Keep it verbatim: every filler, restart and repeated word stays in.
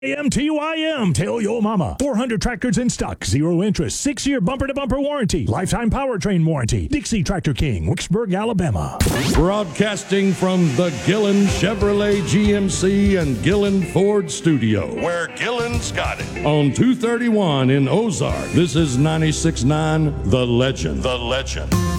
M T Y M, tell your mama. four hundred tractors in stock, zero interest, six-year bumper-to-bumper warranty, lifetime powertrain warranty. Dixie Tractor King, Wicksburg, Alabama. Broadcasting from the Gillen Chevrolet G M C and Gillen Ford studio, where Gillen's got it. On two thirty-one in Ozark, this is ninety-six point nine The Legend. The Legend.